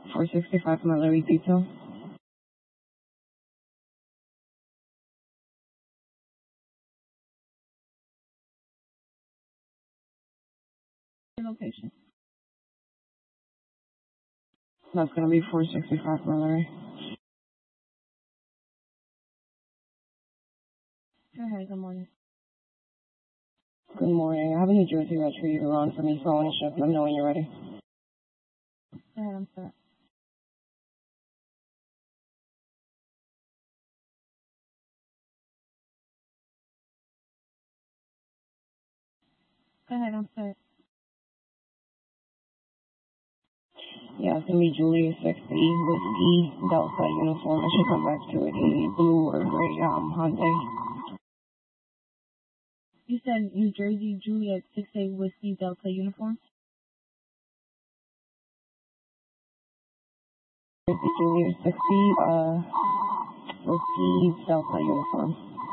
465 from Larry Detail. Your location. That's going to be 465 from Larry. Go ahead, good morning. Good morning. I have a New Jersey retriever on for me for ownership. Let me know when you're ready. Go ahead, I'm set. Go ahead, I'm set. Yeah, it's going to be Julia 60, Whiskey, Delta uniform. I should come back to it. A blue or gray Hyundai. You said New Jersey, Juliet 68, Whiskey, Delta uniform? Julia 60, Whiskey, Delta uniform.